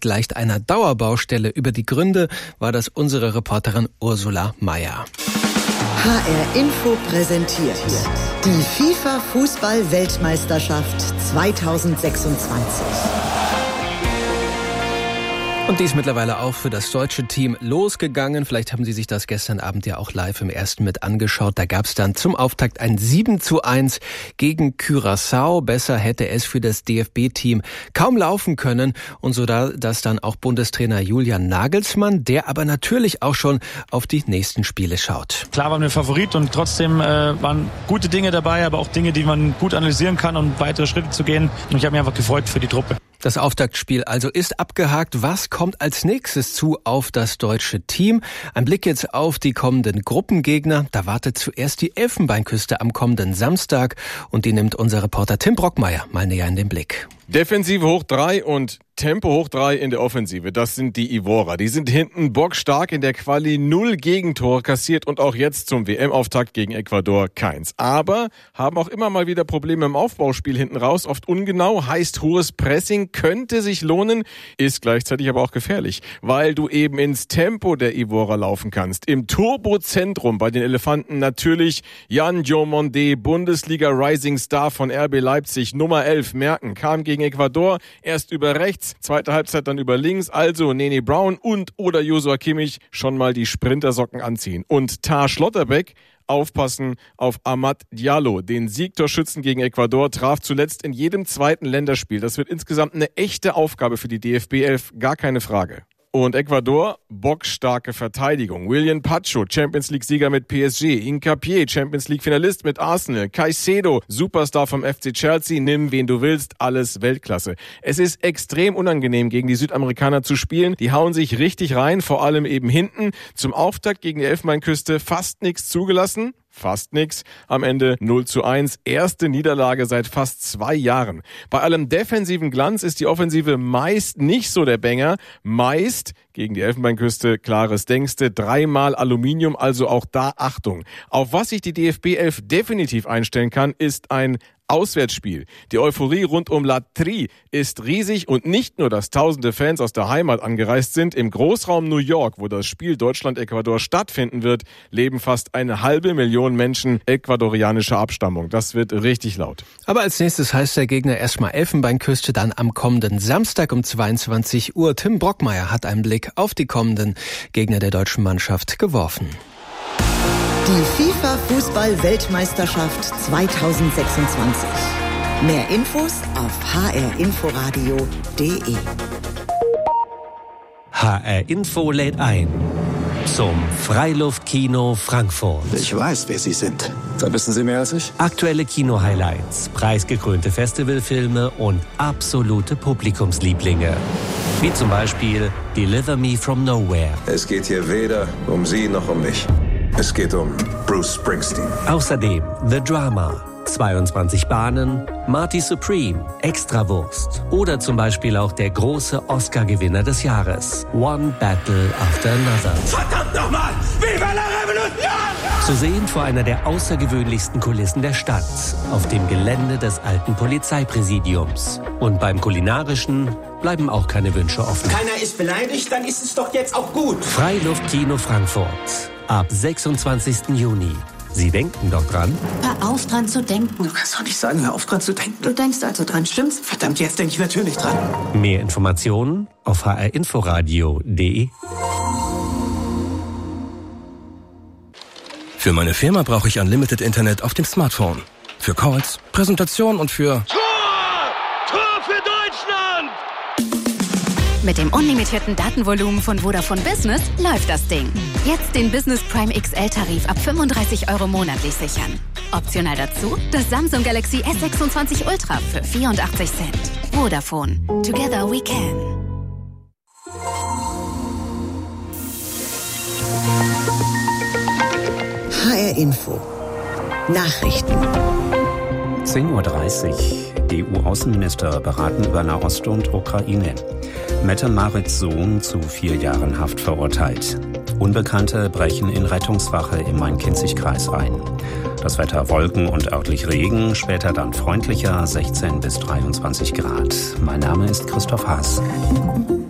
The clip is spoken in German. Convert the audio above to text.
leicht einer Dauerbaustelle. Über die Gründe war das unsere Reporterin Ursula Meier. HR Info präsentiert die FIFA-Fußball-Weltmeisterschaft 2026. Und die ist mittlerweile auch für das deutsche Team losgegangen. Vielleicht haben Sie sich das gestern Abend ja auch live im Ersten mit angeschaut. Da gab es dann zum Auftakt ein 7:1 gegen Curaçao. Besser hätte es für das DFB-Team kaum laufen können. Und so das dann auch Bundestrainer Julian Nagelsmann, der aber natürlich auch schon auf die nächsten Spiele schaut. Klar waren wir Favorit und trotzdem waren gute Dinge dabei, aber auch Dinge, die man gut analysieren kann, um weitere Schritte zu gehen. Und ich habe mich einfach gefreut für die Truppe. Das Auftaktspiel also ist abgehakt. Was kommt als nächstes zu auf das deutsche Team? Ein Blick jetzt auf die kommenden Gruppengegner. Da wartet zuerst die Elfenbeinküste am kommenden Samstag und die nimmt unser Reporter Tim Brockmeier mal näher in den Blick. Defensive hoch 3 und Tempo hoch 3 in der Offensive. Das sind die Ivorer. Die sind hinten bockstark in der Quali, 0 Gegentore kassiert und auch jetzt zum WM-Auftakt gegen Ecuador keins. Aber haben auch immer mal wieder Probleme im Aufbauspiel hinten raus. Oft ungenau, heißt hohes Pressing, könnte sich lohnen, ist gleichzeitig aber auch gefährlich, weil du eben ins Tempo der Ivorer laufen kannst. Im Turbozentrum bei den Elefanten natürlich Yan Diomande, Bundesliga Rising Star von RB Leipzig, Nummer 11, Merken, kam gegen Ecuador, erst über rechts, zweite Halbzeit dann über links, also Nene Brown und oder Joshua Kimmich schon mal die Sprintersocken anziehen. Und Tar Schlotterbeck, aufpassen auf Amad Diallo, den Siegtorschützen gegen Ecuador, traf zuletzt in jedem zweiten Länderspiel. Das wird insgesamt eine echte Aufgabe für die DFB 11, gar keine Frage. Und Ecuador, bockstarke Verteidigung. William Pacho, Champions League-Sieger mit PSG. Hincapié, Champions League-Finalist mit Arsenal. Caicedo, Superstar vom FC Chelsea. Nimm, wen du willst, alles Weltklasse. Es ist extrem unangenehm, gegen die Südamerikaner zu spielen. Die hauen sich richtig rein, vor allem eben hinten. Zum Auftakt gegen die Elfenbeinküste fast nichts zugelassen. Fast nix. Am Ende 0:1. Erste Niederlage seit fast 2 Jahren. Bei allem defensiven Glanz ist die Offensive meist nicht so der Banger. Meist gegen die Elfenbeinküste, klares Denkste, 3-mal Aluminium, also auch da Achtung. Auf was sich die DFB 11 definitiv einstellen kann, ist ein Auswärtsspiel. Die Euphorie rund um La Tri ist riesig und nicht nur, dass tausende Fans aus der Heimat angereist sind. Im Großraum New York, wo das Spiel Deutschland-Ecuador stattfinden wird, leben fast 500.000 Menschen ecuadorianischer Abstammung. Das wird richtig laut. Aber als nächstes heißt der Gegner erstmal Elfenbeinküste, dann am kommenden Samstag um 22 Uhr. Tim Brockmeier hat einen Blick auf die kommenden Gegner der deutschen Mannschaft geworfen. Die FIFA-Fußball-Weltmeisterschaft 2026. Mehr Infos auf hrinforadio.de. HR Info lädt ein zum Freiluftkino Frankfurt. Ich weiß, wer Sie sind. Da wissen Sie mehr als ich. Aktuelle Kino-Highlights, preisgekrönte Festivalfilme und absolute Publikumslieblinge. Wie zum Beispiel Deliver Me From Nowhere. Es geht hier weder um Sie noch um mich. Es geht um Bruce Springsteen. Außerdem The Drama, 22 Bahnen, Marty Supreme, Extrawurst oder zum Beispiel auch der große Oscar-Gewinner des Jahres, One Battle After Another. Verdammt nochmal! Viva la Revolution! Zu sehen vor einer der außergewöhnlichsten Kulissen der Stadt, auf dem Gelände des alten Polizeipräsidiums. Und beim Kulinarischen bleiben auch keine Wünsche offen. Keiner ist beleidigt, dann ist es doch jetzt auch gut. Freiluftkino Frankfurt. Ab 26. Juni. Sie denken doch dran? Hör auf, dran zu denken. Du kannst doch nicht sagen, hör auf, dran zu denken. Du denkst also dran, stimmt's? Verdammt, jetzt denke ich natürlich dran. Mehr Informationen auf hrinforadio.de. Für meine Firma brauche ich Unlimited Internet auf dem Smartphone. Für Calls, Präsentation und für... Tor! Tor für Deutschland! Mit dem unlimitierten Datenvolumen von Vodafone Business läuft das Ding. Jetzt den Business Prime XL-Tarif ab 35 € monatlich sichern. Optional dazu das Samsung Galaxy S26 Ultra für 84 Cent. Vodafone. Together we can. HR Info. Nachrichten. 10:30 Uhr. EU-Außenminister beraten über Nahost und Ukraine. Mette Marits Sohn zu 4 Jahren Haft verurteilt. Unbekannte brechen in Rettungswache im Main-Kinzig-Kreis ein. Das Wetter Wolken und örtlich Regen, später dann freundlicher, 16 bis 23 Grad. Mein Name ist Christoph Haas.